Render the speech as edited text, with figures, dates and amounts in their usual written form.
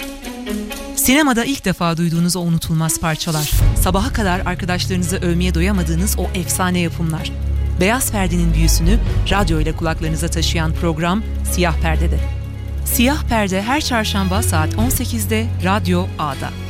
Sinemada ilk defa duyduğunuz o unutulmaz parçalar, sabaha kadar arkadaşlarınızı övmeye doyamadığınız o efsane yapımlar. Beyaz perdenin büyüsünü radyo ile kulaklarınıza taşıyan program Siyah Perde'de. Siyah Perde her çarşamba saat 18'de Radyo A'da.